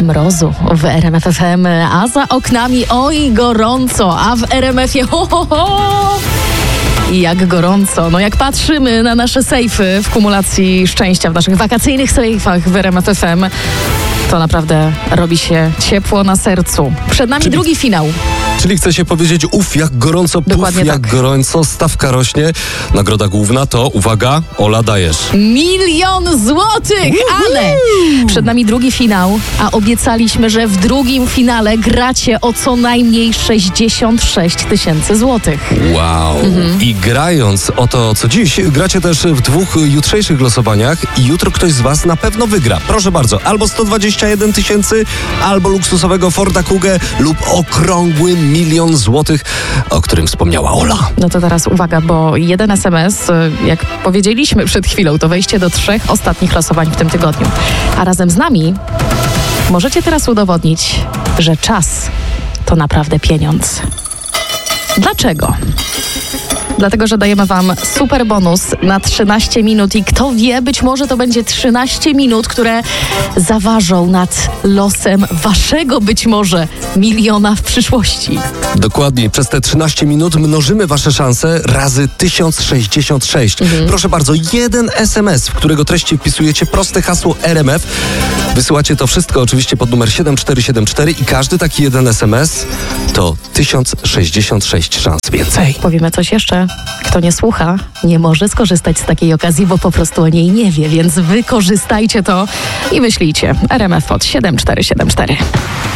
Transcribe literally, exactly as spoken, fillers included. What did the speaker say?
mrozu w R M F F M, a za oknami oj gorąco, a w R M F-ie ho, ho, ho! I jak gorąco. No jak patrzymy na nasze sejfy w kumulacji szczęścia w naszych wakacyjnych sejfach w R M F F M, to naprawdę robi się ciepło na sercu. Przed nami Czyli... drugi finał. Czyli chce się powiedzieć, uf, jak gorąco, puf, Dokładnie jak tak. gorąco, stawka rośnie. Nagroda główna to, uwaga, Ola, dajesz. Milion złotych, ale przed nami drugi finał, a obiecaliśmy, że w drugim finale gracie o co najmniej sześćdziesiąt sześć tysięcy złotych. Wow. Mhm. I grając o to, co dziś, gracie też w dwóch jutrzejszych losowaniach i jutro ktoś z was na pewno wygra. Proszę bardzo, albo sto dwadzieścia jeden tysięcy, albo luksusowego Forda Kugę lub okrągły milion złotych, o którym wspomniała Ola. No to teraz uwaga, bo jeden es em es, jak powiedzieliśmy przed chwilą, to wejście do trzech ostatnich losowań w tym tygodniu. A razem z nami możecie teraz udowodnić, że czas to naprawdę pieniądz. Dlaczego? Dlatego, że dajemy wam super bonus na trzynaście minut i kto wie, być może to będzie trzynaście minut, które zaważą nad losem waszego być może miliona w przyszłości. Dokładnie, przez te trzynaście minut mnożymy wasze szanse razy tysiąc sześćdziesiąt sześć. Mhm. Proszę bardzo, jeden es em es, w którego treści wpisujecie proste hasło R M F. Wysyłacie to wszystko oczywiście pod numer siedem cztery siedem cztery i każdy taki jeden es em es to tysiąc sześćdziesiąt sześć szans więcej. Powiemy coś jeszcze. Kto nie słucha, nie może skorzystać z takiej okazji, bo po prostu o niej nie wie, więc wykorzystajcie to i wyślijcie R M F pod siedem cztery siedem cztery.